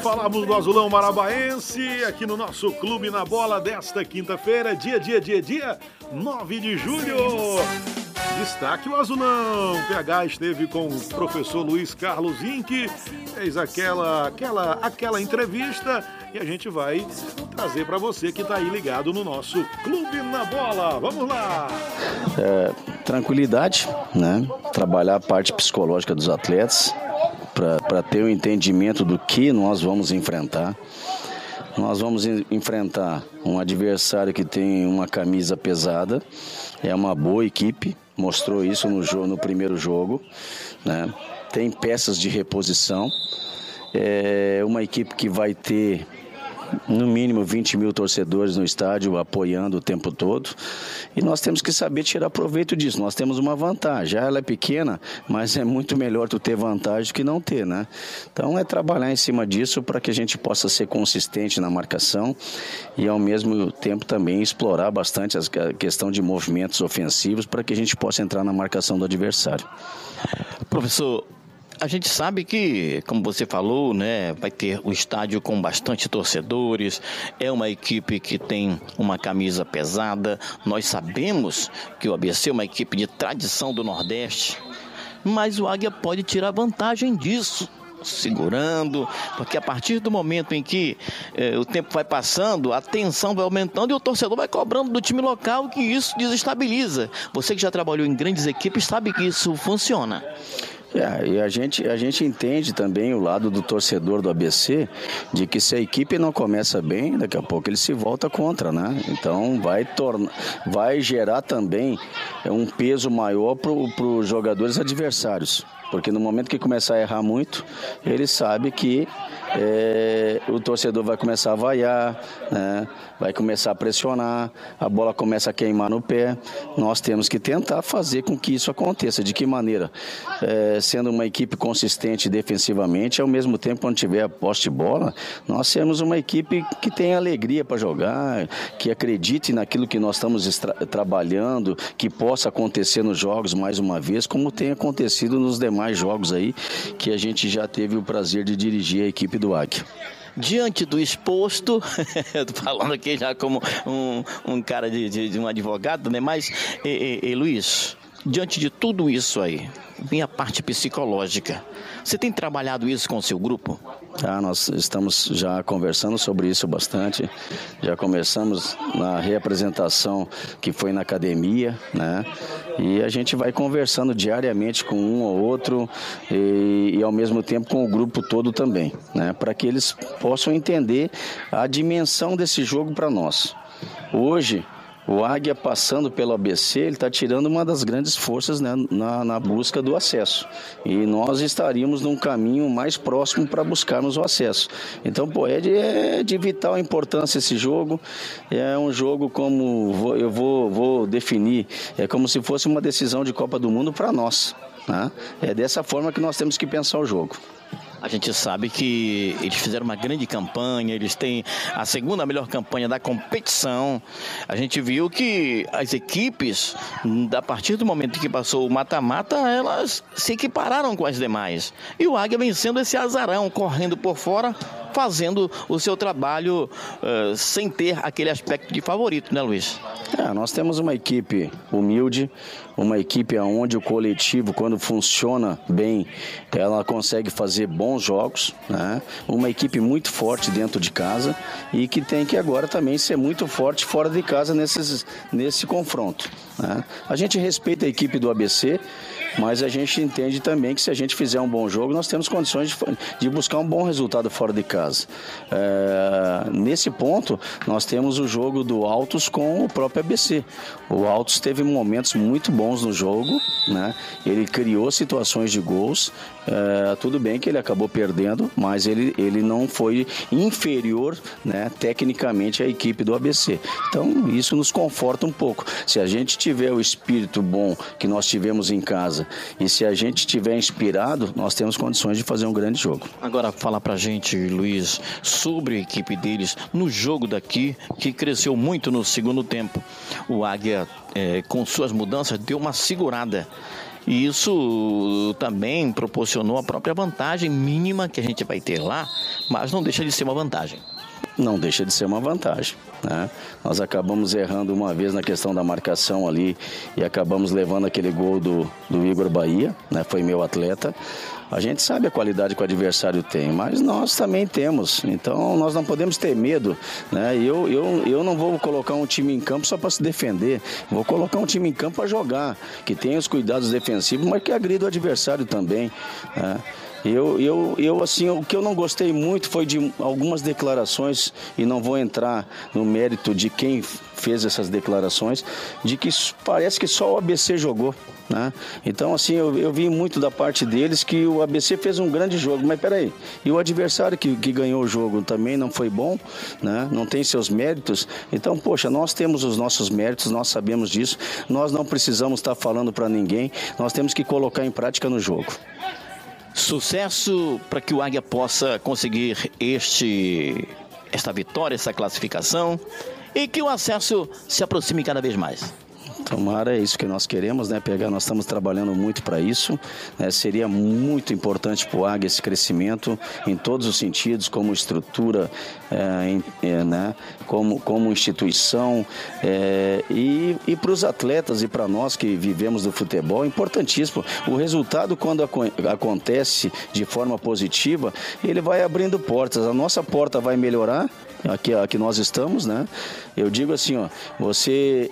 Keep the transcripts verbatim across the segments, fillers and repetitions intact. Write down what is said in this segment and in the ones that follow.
Falamos do Azulão Marabaense aqui no nosso Clube na Bola desta quinta-feira, dia, dia, dia, dia, nove de julho. Destaque o Azulão. P H esteve com o professor Luiz Carlos Inck, fez aquela, aquela, aquela entrevista e a gente vai trazer para você que está aí ligado no nosso Clube na Bola. Vamos lá! É, tranquilidade, né? Trabalhar a parte psicológica dos atletas, para ter o um entendimento do que nós vamos enfrentar. Nós vamos en- enfrentar um adversário que tem uma camisa pesada, é uma boa equipe, mostrou isso no, jogo, no primeiro jogo, né? Tem peças de reposição, é uma equipe que vai ter no mínimo vinte mil torcedores no estádio apoiando o tempo todo, e nós temos que saber tirar proveito disso. Nós temos uma vantagem, ela é pequena, mas é muito melhor tu ter vantagem que não ter, né? Então é trabalhar em cima disso para que a gente possa ser consistente na marcação e ao mesmo tempo também explorar bastante a questão de movimentos ofensivos para que a gente possa entrar na marcação do adversário. Professor, a gente sabe que, como você falou, né, vai ter o estádio com bastante torcedores, é uma equipe que tem uma camisa pesada. Nós sabemos que o A B C é uma equipe de tradição do Nordeste, mas o Águia pode tirar vantagem disso, segurando, porque a partir do momento em que eh, o tempo vai passando, a tensão vai aumentando e o torcedor vai cobrando do time local, que isso desestabiliza. Você que já trabalhou em grandes equipes sabe que isso funciona. É, e a gente, a gente entende também o lado do torcedor do A B C, de que se a equipe não começa bem, daqui a pouco ele se volta contra, né? Então vai, torna, vai gerar também um peso maior para os jogadores adversários. Porque no momento que começar a errar muito, ele sabe que é, o torcedor vai começar a vaiar, né? Vai começar a pressionar, a bola começa a queimar no pé. Nós temos que tentar fazer com que isso aconteça. De que maneira? É, sendo uma equipe consistente defensivamente, ao mesmo tempo, quando tiver a posse de bola, nós temos uma equipe que tem alegria para jogar, que acredite naquilo que nós estamos extra- trabalhando, que possa acontecer nos jogos mais uma vez, como tem acontecido nos demais jogos aí, que a gente já teve o prazer de dirigir a equipe do Águia. Diante do exposto, eu tô falando aqui já como um, um cara de, de, de um advogado, né? Mas, e, e, e, Luiz, diante de tudo isso aí, vem a parte psicológica. Você tem trabalhado isso com o seu grupo? Ah, nós estamos já conversando sobre isso bastante. Já começamos na reapresentação que foi na academia, né? E a gente vai conversando diariamente com um ou outro e, e ao mesmo tempo com o grupo todo também, né? Para que eles possam entender a dimensão desse jogo para nós. Hoje, o Águia passando pelo A B C, ele está tirando uma das grandes forças, né, na, na busca do acesso. E nós estaríamos num caminho mais próximo para buscarmos o acesso. Então, pô, é de, é de vital importância esse jogo. É um jogo como vou, eu vou, vou definir, é como se fosse uma decisão de Copa do Mundo para nós, né? É dessa forma que nós temos que pensar o jogo. A gente sabe que eles fizeram uma grande campanha, eles têm a segunda melhor campanha da competição. A gente viu que as equipes, a partir do momento que passou o mata-mata, elas se equipararam com as demais. E o Águia vencendo esse azarão, correndo por fora, fazendo o seu trabalho uh, sem ter aquele aspecto de favorito, né, Luiz? É, nós temos uma equipe humilde, uma equipe onde o coletivo, quando funciona bem, ela consegue fazer bons jogos, né? Uma equipe muito forte dentro de casa e que tem que agora também ser muito forte fora de casa nesses, nesse confronto, né? A gente respeita a equipe do A B C, mas a gente entende também que se a gente fizer um bom jogo, nós temos condições de, de buscar um bom resultado fora de casa. É, nesse ponto, nós temos o jogo do Altos com o próprio A B C. O Altos teve momentos muito bons no jogo, né? Ele criou situações de gols. É, tudo bem que ele acabou perdendo, mas ele, ele não foi inferior, né, tecnicamente à equipe do A B C. Então isso nos conforta um pouco. Se a gente tiver o espírito bom que nós tivemos em casa e se a gente estiver inspirado, nós temos condições de fazer um grande jogo. Agora fala pra gente, Luiz, sobre a equipe deles no jogo daqui, que cresceu muito no segundo tempo. O Águia, é, com suas mudanças, deu uma segurada. E isso também proporcionou a própria vantagem mínima que a gente vai ter lá, mas não deixa de ser uma vantagem. Não deixa de ser uma vantagem, né? Nós acabamos errando uma vez na questão da marcação ali e acabamos levando aquele gol do, do Igor Bahia, né? Foi meu atleta. A gente sabe a qualidade que o adversário tem, mas nós também temos, então nós não podemos ter medo, né? Eu, eu, eu não vou colocar um time em campo só para se defender, vou colocar um time em campo para jogar, que tenha os cuidados defensivos, mas que agrida o adversário também, né? Eu, eu, eu, assim, o que eu não gostei muito foi de algumas declarações, e não vou entrar no mérito de quem fez essas declarações, de que parece que só o A B C jogou, né? Então, assim, eu, eu vi muito da parte deles que o A B C fez um grande jogo, mas peraí, e o adversário que, que ganhou o jogo também não foi bom, né? Não tem seus méritos. Então, poxa, nós temos os nossos méritos, nós sabemos disso, nós não precisamos estar falando para ninguém, nós temos que colocar em prática no jogo. Sucesso para que o Águia possa conseguir este, esta vitória, essa classificação, e que o acesso se aproxime cada vez mais. Tomara, é isso que nós queremos, né, P H? Nós estamos trabalhando muito para isso, né? Seria muito importante para o Águia esse crescimento em todos os sentidos, como estrutura, é, em, é, né? como, como instituição, é, e, e para os atletas e para nós que vivemos do futebol, é importantíssimo. O resultado, quando aco acontece de forma positiva, ele vai abrindo portas, a nossa porta vai melhorar, aqui, aqui nós estamos, né? Eu digo assim, ó, você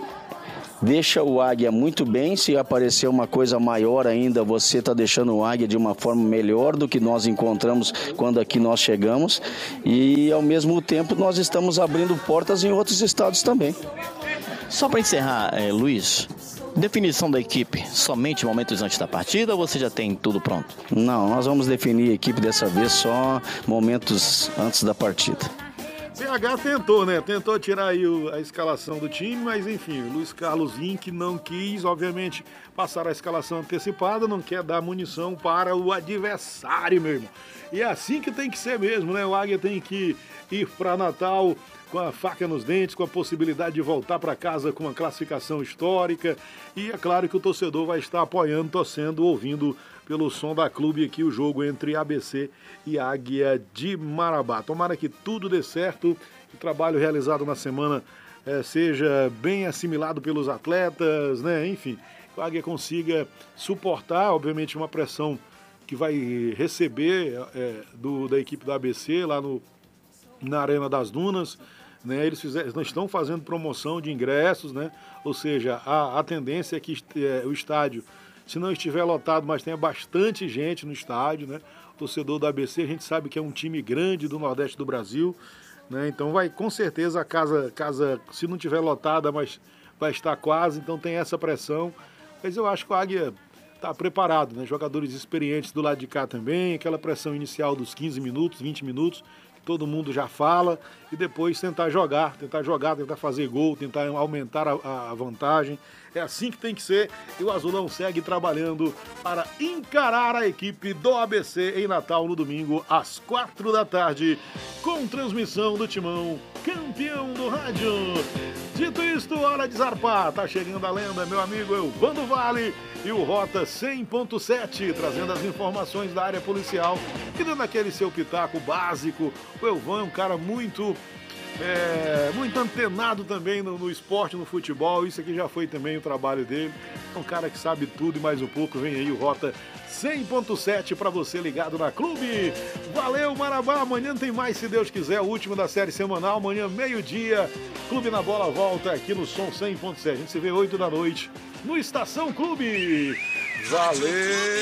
deixa o Águia muito bem, se aparecer uma coisa maior ainda, você está deixando o Águia de uma forma melhor do que nós encontramos quando aqui nós chegamos, e ao mesmo tempo nós estamos abrindo portas em outros estados também. Só para encerrar, eh, Luiz, definição da equipe somente momentos antes da partida, ou você já tem tudo pronto? Não, nós vamos definir a equipe dessa vez só momentos antes da partida. P H tentou, né? Tentou tirar aí o, a escalação do time, mas enfim, o Luiz Carlos Inck não quis, obviamente, passar a escalação antecipada, não quer dar munição para o adversário, meu irmão. E é assim que tem que ser mesmo, né? O Águia tem que ir para Natal com a faca nos dentes, com a possibilidade de voltar para casa com uma classificação histórica. E é claro que o torcedor vai estar apoiando, torcendo, ouvindo pelo som da clube aqui o jogo entre A B C e Águia de Marabá. Tomara que tudo dê certo, que o trabalho realizado na semana é, seja bem assimilado pelos atletas, né? Enfim, que o Águia consiga suportar, obviamente, uma pressão que vai receber é, do, da equipe da A B C lá no, na Arena das Dunas, né? Eles fizeram, estão fazendo promoção de ingressos, né? Ou seja, a, a tendência é que é, o estádio, se não estiver lotado, mas tenha bastante gente no estádio, né? O torcedor do A B C, a gente sabe que é um time grande do Nordeste do Brasil, né? Então vai, com certeza, a casa, casa, se não estiver lotada, mas vai estar quase, então tem essa pressão. Mas eu acho que o Águia está preparado, né? Jogadores experientes do lado de cá também, aquela pressão inicial dos quinze minutos, vinte minutos, que todo mundo já fala, e depois tentar jogar, tentar jogar, tentar fazer gol, tentar aumentar a, a vantagem. É assim que tem que ser, e o Azulão segue trabalhando para encarar a equipe do A B C em Natal no domingo às quatro da tarde, com transmissão do Timão, campeão do rádio. Dito isto, hora de zarpar, tá chegando a lenda, meu amigo Elvando Vale e o Rota cem ponto sete, trazendo as informações da área policial e dando aquele seu pitaco básico. O Elvan é um cara muito... É, muito antenado também no, no esporte, no futebol. Isso aqui já foi também o trabalho dele. É um cara que sabe tudo e mais um pouco. Vem aí o Rota cem ponto sete para você ligado na Clube. Valeu, Marabá. Amanhã tem mais, se Deus quiser. O último da série semanal. Amanhã, meio-dia. Clube na Bola volta aqui no Som cem ponto sete. A gente se vê oito da noite no Estação Clube. Valeu!